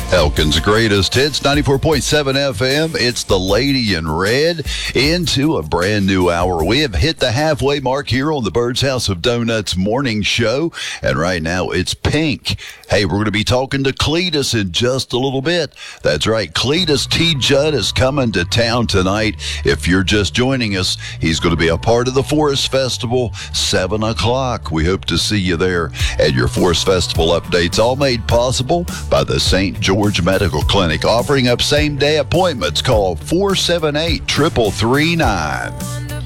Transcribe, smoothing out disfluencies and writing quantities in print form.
Elkin's greatest hits, 94.7 FM. It's the Lady in Red into a brand new hour. We have hit the halfway mark here on the Bird's House of Donuts morning show. And right now it's pink. Hey, we're going to be talking to Cletus in just a little bit. That's right. Cletus T. Judd is coming to town tonight. If you're just joining us, he's going to be a part of the Forest Festival, 7 o'clock. We hope to see you there. And your Forest Festival updates all made possible by the St. George Medical Clinic, offering up same-day appointments. Call 478-3339.